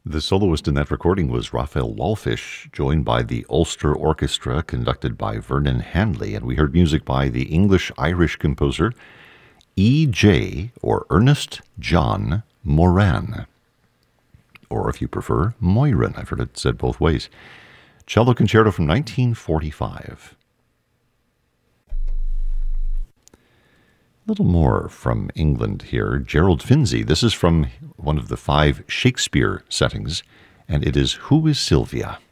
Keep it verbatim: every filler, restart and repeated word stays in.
The soloist in that recording was Raphael Wallfisch, joined by the Ulster Orchestra, conducted by Vernon Handley, and we heard music by the English-Irish composer E J, or Ernest John Moran, or if you prefer, Moyran. I've heard it said both ways. Cello Concerto from nineteen forty-five. A little more from England here. Gerald Finzi. This is from one of the five Shakespeare settings, and it is Who is Sylvia?